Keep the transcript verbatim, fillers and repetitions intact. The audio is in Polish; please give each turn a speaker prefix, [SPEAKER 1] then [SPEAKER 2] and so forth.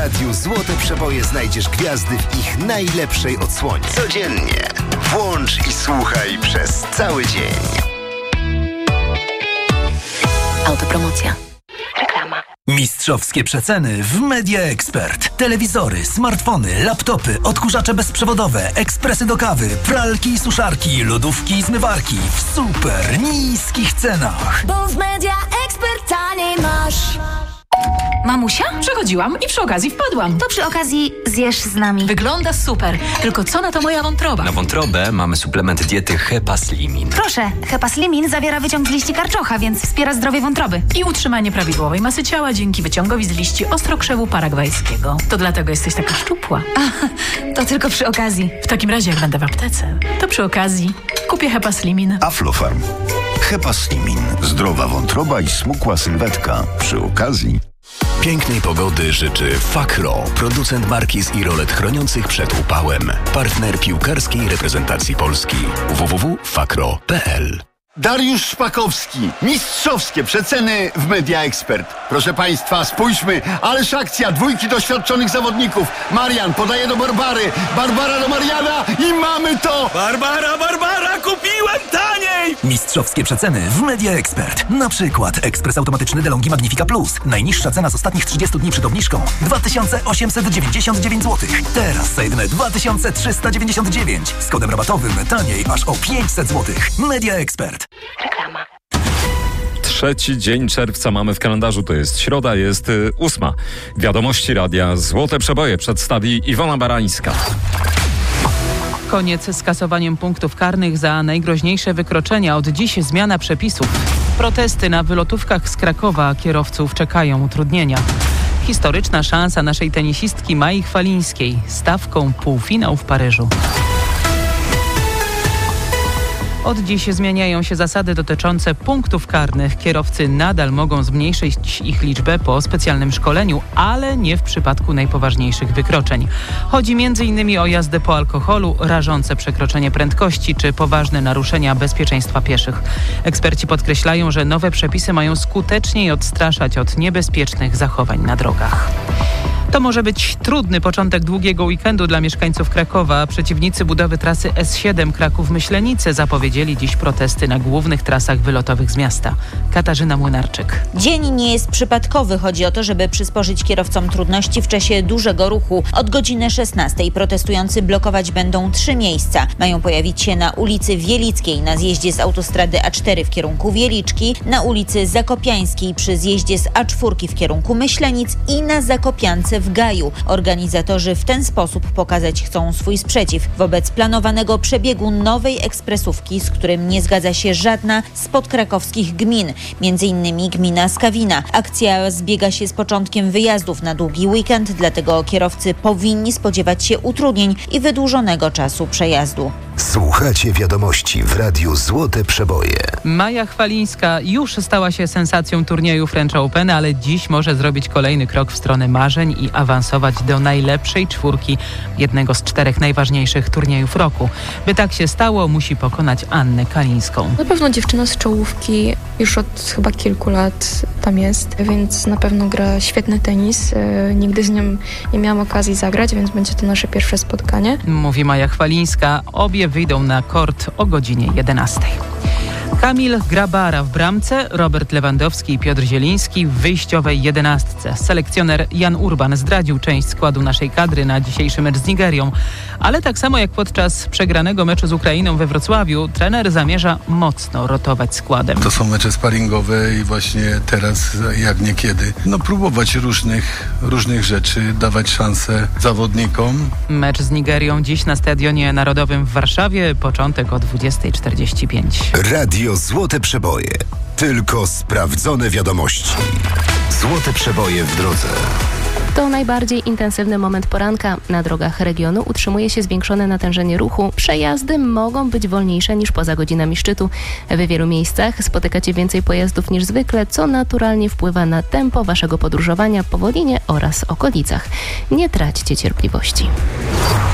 [SPEAKER 1] radiu Złote Przeboje znajdziesz gwiazdy w ich najlepszej odsłonie. Codziennie. Włącz i słuchaj przez cały dzień.
[SPEAKER 2] Autopromocja. Reklama.
[SPEAKER 3] Mistrzowskie przeceny w Media Expert. Telewizory, smartfony, laptopy, odkurzacze bezprzewodowe, ekspresy do kawy, pralki i suszarki, lodówki i zmywarki w super niskich cenach.
[SPEAKER 4] Bo w Media Expert taniej masz.
[SPEAKER 2] Mamusia? Przechodziłam i przy okazji wpadłam.
[SPEAKER 4] To przy okazji zjesz z nami.
[SPEAKER 2] Wygląda super. Tylko co na to moja wątroba?
[SPEAKER 5] Na wątrobę mamy suplement diety Hepaslimin.
[SPEAKER 4] Proszę, Hepaslimin zawiera wyciąg z liści karczocha, więc wspiera zdrowie wątroby.
[SPEAKER 2] I utrzymanie prawidłowej masy ciała dzięki wyciągowi z liści ostrokrzewu paragwajskiego. To dlatego jesteś taka szczupła.
[SPEAKER 4] A, to tylko przy okazji.
[SPEAKER 2] W takim razie, jak będę w aptece, to przy okazji kupię Hepaslimin.
[SPEAKER 6] Aflofarm. Hepaslimin. Zdrowa wątroba i smukła sylwetka. Przy okazji.
[SPEAKER 7] Pięknej pogody życzy Fakro, producent markiz i rolet chroniących przed upałem. Partner piłkarskiej reprezentacji Polski. w w w kropka fakro kropka p l.
[SPEAKER 8] Dariusz Szpakowski. Mistrzowskie przeceny w Media Expert. Proszę Państwa, spójrzmy, ależ akcja dwójki doświadczonych zawodników. Marian podaje do Barbary, Barbara do Mariana i mamy to!
[SPEAKER 3] Barbara, Barbara, kupiłem taniej! Mistrzowskie przeceny w Media Expert. Na przykład ekspres automatyczny DeLonghi Magnifica Plus. Najniższa cena z ostatnich trzydziestu dni przed obniżką dwa tysiące osiemset dziewięćdziesiąt dziewięć złotych. Teraz za jedyne dwa tysiące trzysta dziewięćdziesiąt dziewięć. Z kodem rabatowym taniej aż o pięćset złotych. Media Expert.
[SPEAKER 2] Reklama.
[SPEAKER 9] Trzeci dzień czerwca mamy w kalendarzu, to jest środa, jest y, ósma. Wiadomości radia Złote Przeboje przedstawi Iwona Barańska.
[SPEAKER 10] Koniec z kasowaniem punktów karnych za najgroźniejsze wykroczenia. Od dziś zmiana przepisów. Protesty na wylotówkach z Krakowa. Kierowców czekają utrudnienia. Historyczna szansa naszej tenisistki Mai Chwalińskiej. Stawką półfinał w Paryżu. Od dziś zmieniają się zasady dotyczące punktów karnych. Kierowcy nadal mogą zmniejszyć ich liczbę po specjalnym szkoleniu, ale nie w przypadku najpoważniejszych wykroczeń. Chodzi między innymi o jazdę po alkoholu, rażące przekroczenie prędkości czy poważne naruszenia bezpieczeństwa pieszych. Eksperci podkreślają, że nowe przepisy mają skuteczniej odstraszać od niebezpiecznych zachowań na drogach. To może być trudny początek długiego weekendu dla mieszkańców Krakowa. Przeciwnicy budowy trasy S siedem Kraków-Myślenice zapowiedzieli dziś protesty na głównych trasach wylotowych z miasta. Katarzyna Młynarczyk.
[SPEAKER 11] Dzień nie jest przypadkowy. Chodzi o to, żeby przysporzyć kierowcom trudności w czasie dużego ruchu. Od godziny szesnastej protestujący blokować będą trzy miejsca. Mają pojawić się na ulicy Wielickiej, na zjeździe z autostrady A cztery w kierunku Wieliczki, na ulicy Zakopiańskiej przy zjeździe z A cztery w kierunku Myślenic i na Zakopiance w Gaju. Organizatorzy w ten sposób pokazać chcą swój sprzeciw wobec planowanego przebiegu nowej ekspresówki, z którym nie zgadza się żadna z podkrakowskich gmin, między innymi gmina Skawina. Akcja zbiega się z początkiem wyjazdów na długi weekend, dlatego kierowcy powinni spodziewać się utrudnień i wydłużonego czasu przejazdu.
[SPEAKER 1] Słuchacie wiadomości w radiu Złote Przeboje.
[SPEAKER 10] Maja Chwalińska już stała się sensacją turnieju French Open, ale dziś może zrobić kolejny krok w stronę marzeń i awansować do najlepszej czwórki jednego z czterech najważniejszych turniejów roku. By tak się stało, musi pokonać Annę Kalińską.
[SPEAKER 12] Na pewno dziewczyna z czołówki, już od chyba kilku lat tam jest, więc na pewno gra świetny tenis. Nigdy z nią nie miałam okazji zagrać, więc będzie to nasze pierwsze spotkanie.
[SPEAKER 10] Mówi Maja Chwalińska. Obie wyjdą na kort o godzinie jedenastej. Kamil Grabara w bramce, Robert Lewandowski i Piotr Zieliński w wyjściowej jedenastce. Selekcjoner Jan Urban zdradził część składu naszej kadry na dzisiejszy mecz z Nigerią. Ale tak samo jak podczas przegranego meczu z Ukrainą we Wrocławiu, trener zamierza mocno rotować składem.
[SPEAKER 13] To są mecze sparingowe i właśnie teraz, jak niekiedy, no próbować różnych, różnych rzeczy, dawać szansę zawodnikom.
[SPEAKER 10] Mecz z Nigerią dziś na Stadionie Narodowym w Warszawie, początek o dwudziesta czterdzieści pięć.
[SPEAKER 1] Radio Złote Przeboje. Tylko sprawdzone wiadomości. Złote Przeboje w drodze.
[SPEAKER 14] To najbardziej intensywny moment poranka. Na drogach regionu utrzymuje się zwiększone natężenie ruchu. Przejazdy mogą być wolniejsze niż poza godzinami szczytu. W wielu miejscach spotykacie więcej pojazdów niż zwykle, co naturalnie wpływa na tempo waszego podróżowania po Wolinie oraz okolicach. Nie traćcie cierpliwości.